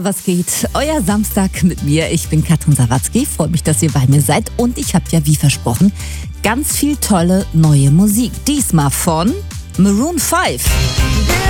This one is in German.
Was geht? Euer Samstag mit mir. Ich bin Katrin Sawatzki. Freue mich, dass ihr bei mir seid. Und ich habe ja, wie versprochen, ganz viel tolle neue Musik. Diesmal von Maroon 5.